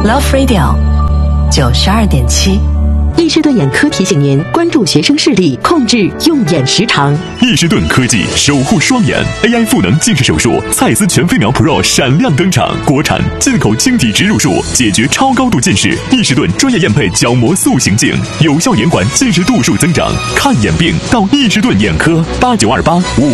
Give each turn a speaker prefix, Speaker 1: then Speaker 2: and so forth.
Speaker 1: Love Radio 92.7。
Speaker 2: 易士顿眼科提醒您关注学生视力，控制用眼时长。
Speaker 3: 易士顿科技守护双眼 AI 赋能近视手术，蔡司全飞秒 Pro 闪亮登场，国产进口晶体植入术，解决超高度近视。易士顿专业验配角膜塑形镜，有效延缓近视度数增长。看眼病到易士顿眼科，8928